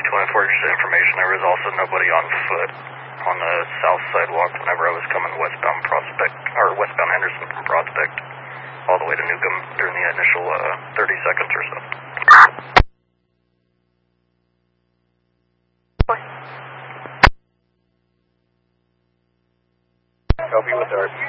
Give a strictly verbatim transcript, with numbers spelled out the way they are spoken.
twenty-four, just information, there was also nobody on foot on the south sidewalk whenever I was coming westbound Prospect, or westbound Henderson from Prospect, all the way to Newcomb during the initial uh, thirty seconds or so. Copy with our